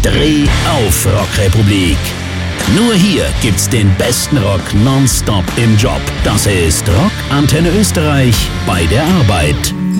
Dreh auf, Rockrepublik! Nur hier gibt's den besten Rock nonstop im Job. Das ist Rock Antenne Österreich bei der Arbeit.